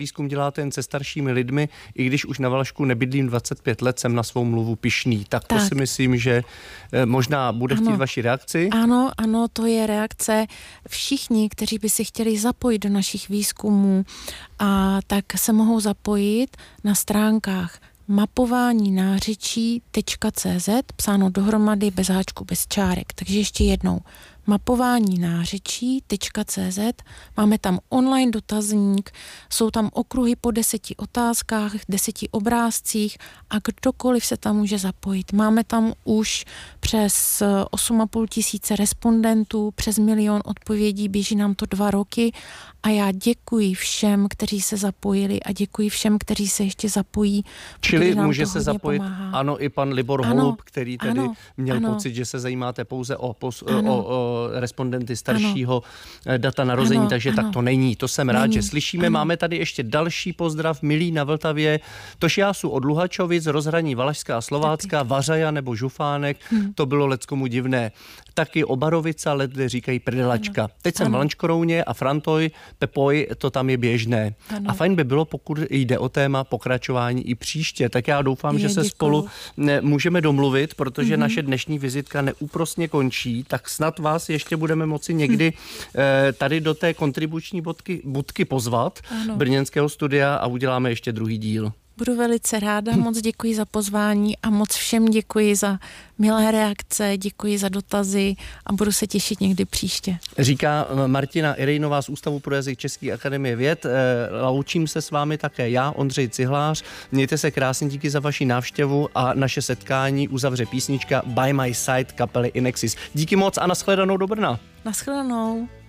výzkum děláte jen se staršími lidmi, i když už na Valašku nebydlím 25 let, jsem na svou mluvu pyšný. Tak to si myslím, že možná bude chtít vaši reakci. Ano, to je reakce. Všichni, kteří by si chtěli zapojit do našich výzkumů, a tak se mohou zapojit na stránkách mapování-nářečí.cz, psáno dohromady bez háčku, bez čárek. Takže ještě jednou, mapování-nářečí.cz, máme tam online dotazník, jsou tam okruhy po 10 otázkách, 10 obrázcích a kdokoliv se tam může zapojit. Máme tam už přes 8,5 tisíce respondentů, přes 1 000 000 odpovědí, běží nám to 2 roky a já děkuji všem, kteří se zapojili a děkuji všem, kteří se ještě zapojí. Čili může se zapojit, pomáhá. ano, i pan Libor Holub, který tedy měl pocit, že se zajímáte pouze o respondenty staršího data narození, takže tak to není. To jsem rád, že slyšíme. Máme tady ještě další pozdrav, milí na Vltavě. Tož já jsou od Luhačovic, rozhraní Valašská a Slovácka, Vařaja nebo Žufánek, to bylo leckomu divné. Taky Obarovica, lidé říkají prdelačka. Teď jsem v Lančkorouně a Frantoj, Pepoj, to tam je běžné. A fajn by bylo, pokud jde o téma pokračování i příště. Tak já doufám, že se spolu můžeme domluvit, protože naše dnešní vizitka neúprosně končí, tak snad vás ještě budeme moci někdy tady do té kontribuční budky pozvat, brněnského studia, a uděláme ještě druhý díl. Budu velice ráda, moc děkuji za pozvání a moc všem děkuji za milé reakce, děkuji za dotazy a budu se těšit někdy příště. Říká Martina Irejnová z Ústavu pro jazyk České akademie věd. Loučím se s vámi také já, Ondřej Cihlář. Mějte se krásně, díky za vaši návštěvu a naše setkání uzavře písnička By My Side kapely Inexis. Díky moc a nashledanou do Brna. Nashledanou.